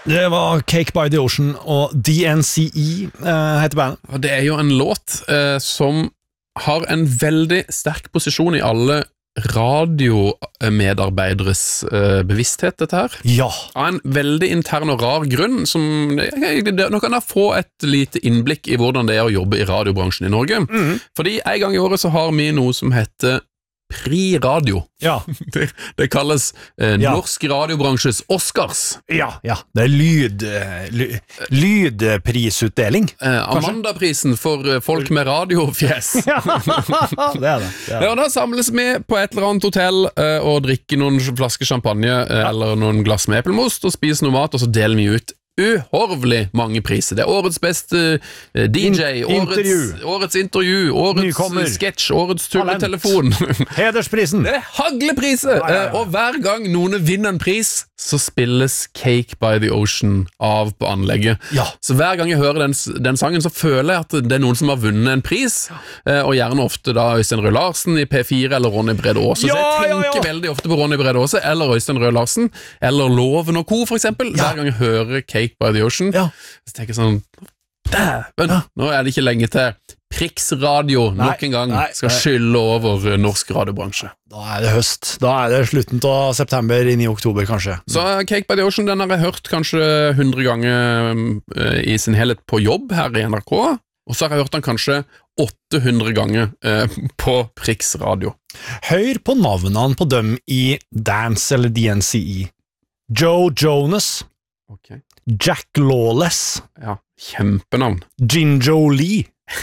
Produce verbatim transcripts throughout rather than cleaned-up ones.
Det var Cake by the Ocean og D N C E uh, heter bandet. Og det er jo en låt uh, som har en veldig sterk posisjon i alle radiomedarbeideres uh, bevissthet, dette her. Ja. Av en veldig intern og rar grunn, som nå kan jeg få et lite innblikk i hvordan det er å jobbe i radiobransjen i Norge. Mm. Fordi en gang i året så har vi noe som heter Pri Radio. Ja. Det, det kalles eh, ja. norsk radiobransjes Oscars. Ja, ja. Det er lyd, ly, lydprisutdeling. Eh, Amandaprisen for eh, folk med radiofjes. Ja, det er det. det, er det. Ja, da samles vi på et eller annet hotell eh, og drikker noen flasker champagne eh, ja. eller noen glass med eplemost og spiser noe mat, og så deler vi ut uhorvelig mange priser. Det er årets beste uh, D J, In årets intervju. årets intervju, årets sketsj, årets tulletelefon. Hedersprisen. Det er haglepriser! Ja, ja, ja. Uh, og hver gang noen vinner en pris, så spilles Cake by the Ocean av på anlegget. Ja. Så hver gang jeg hører den, den sangen, så føler jeg at det er noen som har vunnet en pris, uh, og gjerne ofte da Øystein Røe Larsen i P fire eller Ronny Brede Aase. Ja, så jeg tenker ja, ja. veldig ofte på Ronny Brede Aase eller Øystein Røe Larsen, eller Loven og Co, for eksempel. Ja. Hver gang jeg hører Cake by the Ocean, ja. så tenker jeg sånn dæven, ja. nå er det ikke lenge til Prix Radio nei, nok en gang nei, skal skylle over norsk radiobransje. Da er det høst, da er det slutten av september inn i oktober kanskje. Så Cake by the Ocean, den har jeg hørt kanskje hundre ganger uh, i sin helhet på jobb her i N R K, og så har jeg hørt den kanskje åtte hundre ganger uh, på Prix Radio. Hør på navnene på dem i Dance eller D N C E. Joe Jonas, okay. Jack Lawless, ja, kjempenavn. Jinjo Lee.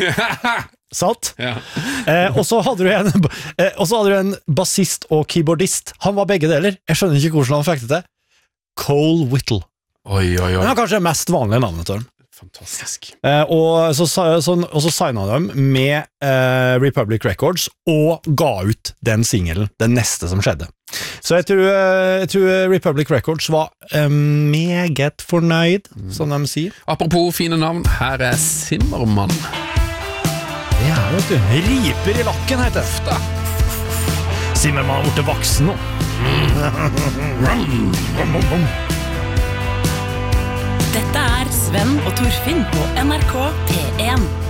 Satt? Ja. eh, og så hadde du en eh, og så hadde du en bassist og keyboardist. Han var begge deler. Jeg skjønner ikke hvordan han fikk det til. Cole Whittle. Oi, oi, oi. Han har kanskje det mest vanlige navnet til dem. Fantastisk. Eh, og, så, så, og så signet de med eh, Republic Records og ga ut den singelen, det neste som skjedde. Så jeg tror, jeg tror Republic Records var eh, meget fornøyd, mm. som de sier. Apropos fine navn, her er Zimmermann. Ja, vet du. Riper i lakken, heter det. Da. Zimmermann har blitt voksen nå. Dette er Sven og Torfinn på N R K P en.